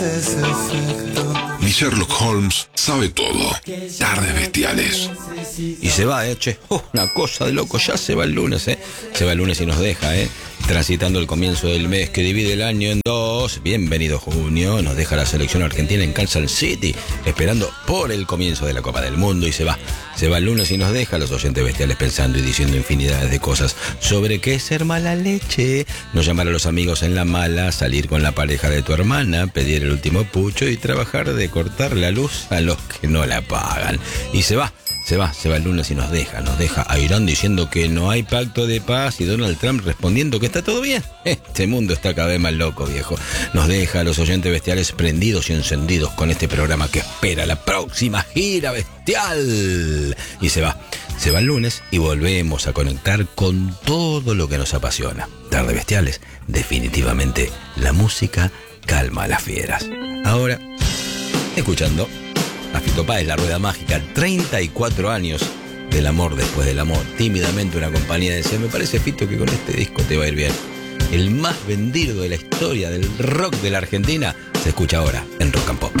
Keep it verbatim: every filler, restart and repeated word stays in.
Mi Sherlock Holmes sabe todo. Tardes bestiales. Y se va, eh, che. Oh, una cosa de loco. Ya se va el lunes, eh. Se va el lunes y nos deja, eh. Transitando el comienzo del mes que divide el año en dos. Bienvenido junio. Nos deja la selección argentina en Kansas City, esperando por el comienzo de la Copa del Mundo. Y se va. Se va el lunes y nos deja a los oyentes bestiales pensando y diciendo infinidades de cosas sobre qué es ser mala leche. No llamar a los amigos en la mala, salir con la pareja de tu hermana, pedir el último pucho y trabajar de cortar la luz a los que no la pagan. Y se va. Se va, se va el lunes y nos deja, nos deja a Irán diciendo que no hay pacto de paz y Donald Trump respondiendo que está todo bien. Este mundo está cada vez más loco, viejo. Nos deja a los oyentes bestiales prendidos y encendidos con este programa que espera la próxima gira bestial. Y se va, se va el lunes y volvemos a conectar con todo lo que nos apasiona. Tarde Bestiales, definitivamente la música calma a las fieras. Ahora, escuchando a Fito Páez, La Rueda Mágica, treinta y cuatro años del amor después del amor. Tímidamente una compañía decía, me parece, Fito, que con este disco te va a ir bien. El más vendido de la historia del rock de la Argentina se escucha ahora en Rock and Pop.